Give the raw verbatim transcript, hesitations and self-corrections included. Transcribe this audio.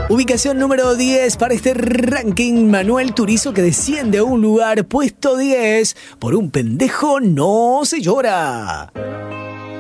Ubicación número diez para este ranking. Manuel Turizo, que desciende a un lugar. Puesto diez. Por un pendejo no se llora.